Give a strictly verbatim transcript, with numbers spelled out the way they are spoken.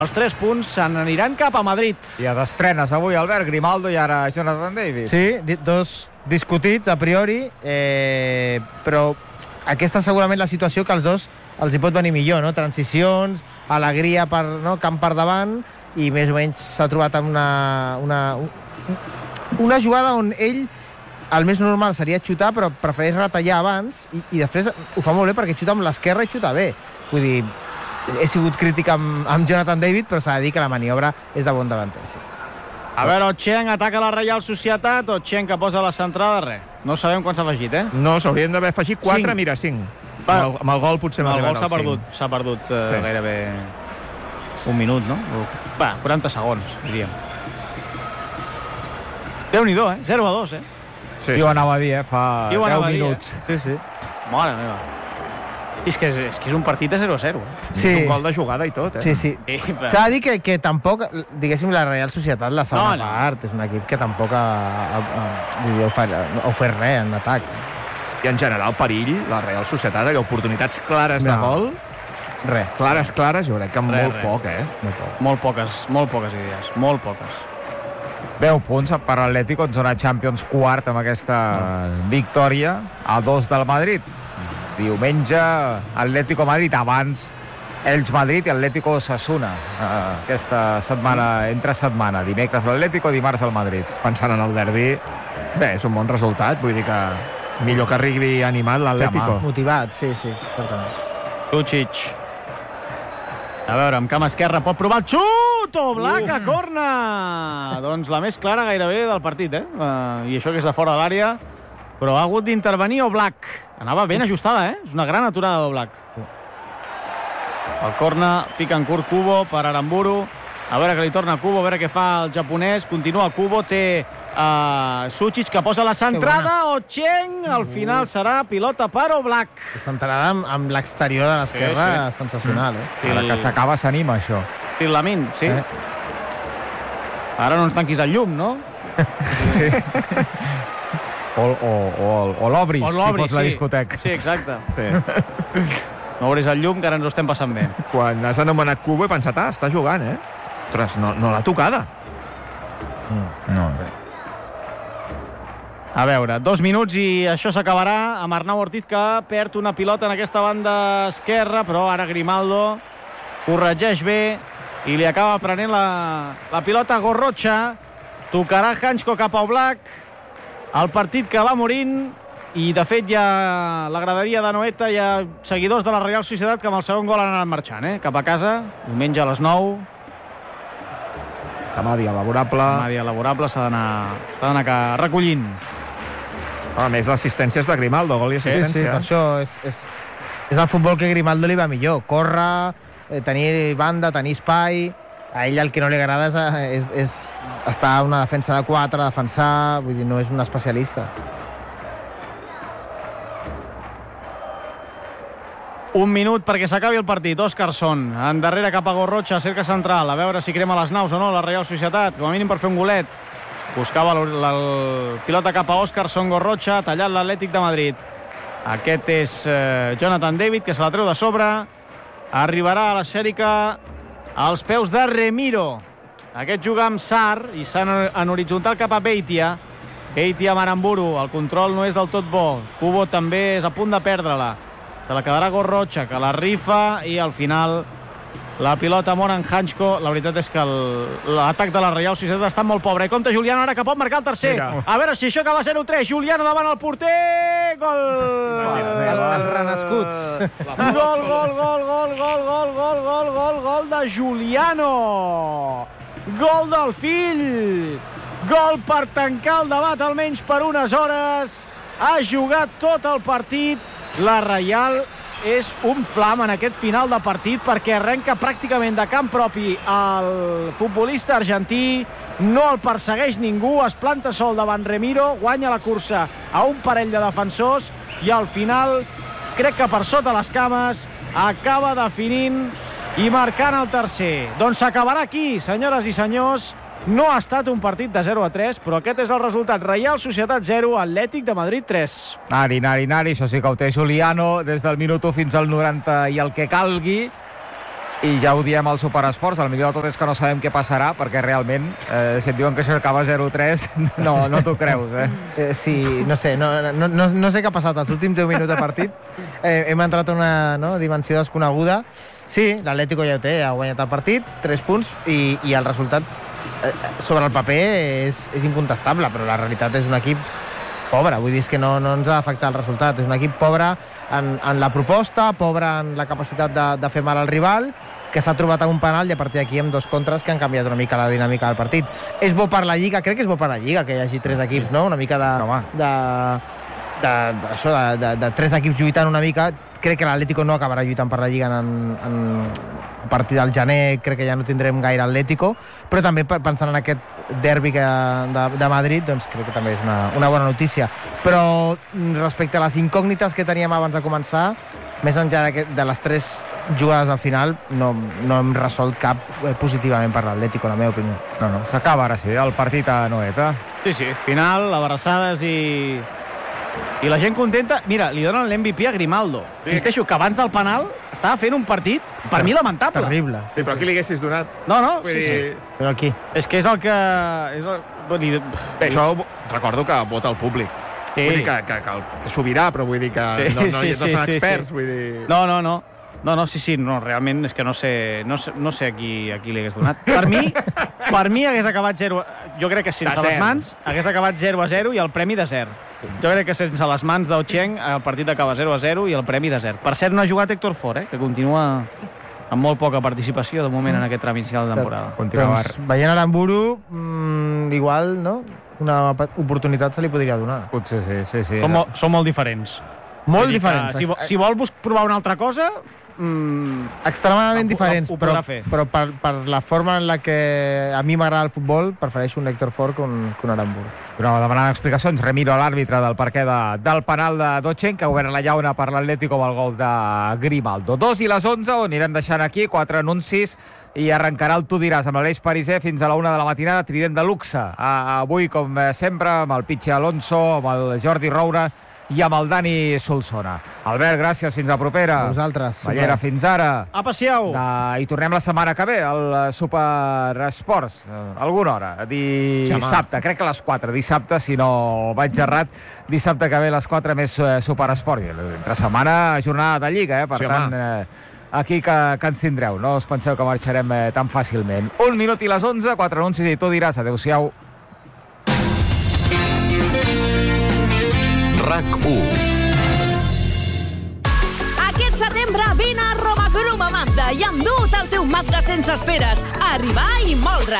Els tres punts se n'aniran cap a Madrid. I a d'estrenes avui Albert Grimaldo i ara Jonathan David. Sí, dos discutits a priori, eh, però aquesta és segurament la situació que als dos els hi pot venir millor, no? Transicions, alegria per, no? Camp per davant, i més o menys s'ha trobat amb una, una, una jugada on ell el més normal seria xutar, però prefereix retallar abans, i, i després ho fa molt bé perquè xuta amb l'esquerra i xuta bé. Vull dir, he sigut crític amb, amb Jonathan David, però s'ha de dir que la maniobra és de bon davanter. Sí. A veure, Ocheng ataca la Reial Societat, Ocheng que posa la centrada, res. No sabem quan s'ha afegit, eh? No, s'haurien d'haver afegit quatre, cinc. Mira, cinc. Va. Amb, el, amb el gol potser Amb el m'arriben gol s'ha als cinc. perdut, s'ha perdut eh, Sí. gairebé un minut, no? Va, quaranta segons, diríem. Déu-n'hi-do, eh? zero a dos, eh? Sí, Jo ho anava a dir, eh? Fa Jo ho deu anava a dir, minuts. eh? Sí, sí. Mare meva. Sí, és que és, és, que és un partit de zero a zero. Eh? Sí. Un gol de jugada i tot, eh? Sí, sí. Sí, però- S'ha de dir que, que tampoc, diguéssim, la Real Societat, la segona No, no. part, és un equip que tampoc ha, ha, ha, vull dir, ha ofert, ha ofert res en atac. I en general, perill, la Real Societat, allò, oportunitats clares de No. gol, Res. clares, clares, jo crec que amb Res, molt res. poc, eh? No pot. Molt poques, molt poques idees, molt poques. deu punts per l'Atlético en zona Champions, quart amb aquesta victòria a dos del Madrid. Diumenge Atlético Madrid, abans Elx Madrid i Atlético Osasuna, uh, aquesta setmana, entre setmana, dimecres l'Atlético, dimarts al Madrid. Pensant en el derbi, bé, és un bon resultat, vull dir que millor que arribi animat l'Atlético. Motivat, sí, sí, certament. Sucic. A veure, amb cama esquerra pot provar el xut! Oblak a corna! Doncs la més clara gairebé del partit, eh? Uh, I això que és de fora de l'àrea, però ha hagut d'intervenir Oblak. Anava ben ajustada, eh? És una gran aturada d'Oblak. El corna, pica en curt Kubo per Aramburu. A veure que li torna Kubo, a veure què fa el japonès. Continua Kubo, té uh, Sucic que posa la centrada. Ocheng, al final serà pilota per Oblak. Centrada amb, amb l'exterior de l'esquerra, Sí, sensacional, eh? Ara que s'acaba s'anima això. Lamin, sí. Eh? Ara no ens tanquis el llum, no? O, o, o, o l'obris, O si l'obris, fos la sí. discoteca. Sí, exacte. Sí. No obris el llum, que ara ens ho estem passant bé. Quan has anomenat Kubo he pensat, ah, està jugant, eh? Ostres, no, no l'ha tocada. No. A veure, dos minuts i això s'acabarà amb Arnau Ortiz, que perd una pilota en aquesta banda esquerra, però ara Grimaldo corregeix bé i li acaba prenent la, la pilota a Gorrocha. Tocarà Hanchko cap a Oblak. El partit que va morint, i de fet ja la graderia de Noeta hi ha seguidors de la Real Societat que amb el segon gol han anat marxant, eh? Cap a casa, diumenge a les nou. Demà dia laborable. Demà dia laborable, s'ha d'anar s'ha d'anar ca- recollint. A més, l'assistència és de Grimaldo, gol i Sí, sí, assistència. per això és, és, és el futbol que a Grimaldo li va millor. Córrer, eh, tenir banda, tenir espai. A ell el que no li agrada és, és, és estar a una defensa de quatre, defensar, vull dir, no és un especialista. Un minut perquè s'acabi el partit. Óscarson, endarrere cap a Gorrocha, cerca central, a veure si crema les naus o no la Real Societat, com a mínim per fer un golet. Buscava el, el pilota cap a Óscarson, Gorrocha, tallat l'Atlètic de Madrid. Aquest és eh, Jonathan David, que se la treu de sobre. Arribarà a l'esfèrica als peus de Remiro. Aquest juga amb Sar i Sar en horitzontal cap a Beitia. Beitia amb Aramburu, el control no és del tot bo. Kubo també és a punt de perdre-la. Se la quedarà Gorrocha, que la rifa, i al final la pilota mor en Hanchko. La veritat és que l'atac de la Real Societat està molt pobre. I compta Juliano ara, que pot marcar el tercer. Mira. A veure si això acaba zero tres. Juliano davant el porter. Gol! El, el renascuts. Gol, gol, gol, gol, gol, gol, gol, gol, gol, gol de Juliano. Gol del fill. Gol per tancar el debat almenys per unes hores. Ha jugat tot el partit. La Reial és un flam en aquest final de partit perquè arrenca pràcticament de camp propi el futbolista argentí, no el persegueix ningú, es planta sol davant Remiro, guanya la cursa a un parell de defensors i al final, crec que per sota les cames, acaba definint i marcant el tercer. Doncs s'acabarà aquí, senyores i senyors. No ha estat un partit de zero a tres, però aquest és el resultat. Real Societat zero, Atlètic de Madrid tres. Nari, nari, nari, això sí que ho té Juliano des del minut u fins al noranta i el que calgui. I ja ho diem al Superesports, el millor de tot és que no sabem què passarà, perquè realment, eh, si et diuen que això acaba zero tres, no, no t'ho creus, eh? eh? Sí, no sé, no, no, no, no sé què ha passat els últims deu minuts de partit. Eh, hem entrat a una no, dimensió desconeguda. Sí, l'Atlético ja ho té, ha guanyat el partit, tres punts, i, i el resultat eh, sobre el paper és, és incontestable, però la realitat és un equip pobre, vull dir que no, no ens ha afectat el resultat. És un equip pobre en, en la proposta, pobre en la capacitat de, de fer mal al rival, que s'ha trobat a un penal i a partir d'aquí amb dos contres que han canviat una mica la dinàmica del partit. És bo per la Lliga, crec que és bo per la Lliga que hi hagi tres equips, no? Una mica de... de, de, de això, de, de, de tres equips lluitant una mica. Crec que l'Atlético no acabarà lluitant per la Lliga en, en, a partir del gener, crec que ja no tindrem gaire Atlético, però també pensant en aquest derbi que, de, de Madrid, doncs crec que també és una, una bona notícia. Però respecte a les incògnites que teníem abans de començar, més enllà de, de les tres jugades al final, no, no hem resolt cap positivament per l'Atlético, en la meva opinió. No, no, s'acaba ara sí, el partit a Noeta. Sí, sí, final, abraçades i... I la gent contenta. Mira, li donen l'M V P a Grimaldo. Sí. Insisteixo que abans del penal estava fent un partit, per mi, lamentable. Terrible. Sí, però aquí li haguessis donat. No, no, Vull sí, dir... sí. Però aquí. És que és el que... És el... Vull dir... Bé, això recordo que vota el públic. Sí. Vull dir que, que, que, que sobirà, però vull dir que sí, no, no, sí, no sí, són sí, experts. sí. Vull dir... No, no, no. No, no, sí, sí, no, realment és que no sé, no sé, no sé a qui, a qui li hagués donat. Per mi, per mi hagués acabat zero... Jo crec que sense les mans hagués acabat zero a zero i el premi de zero. Jo crec que sense les mans d'Ocheng el partit acaba zero a zero i el premi de zero. Per cert, no ha jugat Héctor Ford, eh, que continua amb molt poca participació de moment en aquest tram inicial de temporada. Doncs, veient Aramburu, mmm, igual, no? Una oportunitat se li podria donar. Potser sí, sí, sí. Són, mo són molt diferents. Molt diferents. Si, si vol provar una altra cosa... Mm, extremadament diferents, ho, ho però, però per, per la forma en la que a mi m'agrada el futbol, prefereixo un Héctor Ford que un, que un Aramburu. Però demanant explicacions, remiro l'àrbitre del perquè de, del penal de Dochen, que ha obert la llauna per l'Atlético amb el gol de Grimaldo. Dos i les onze, on anirem deixant aquí, quatre anuncis, i arrencarà el Tu diràs amb l'Aleix Pariser fins a la una de la matinada, trident de luxe. Avui, com sempre, amb el Pitxe Alonso, amb el Jordi Roura i amb el Dani Solsona. Albert, gràcies, fins la propera. A vosaltres. Ballera, fins ara. Apa, siau. I tornem la setmana que ve, al Superesports, alguna hora, dissabte, crec que a les quatre, dissabte, si no vaig errat, dissabte que ve a les quatre més Superesport. Entre setmana, jornada de Lliga, eh? Per sí, tant, eh, aquí que, que ens tindreu, no us penseu que marxarem eh, tan fàcilment. Un minut i les onze, quatre anuncis i Tu diràs. Adéu-siau. RAC u. Aquest setembre vine a Roma Grum a Mazda i endu't el teu Mazda sense esperes. Arribar i moldre.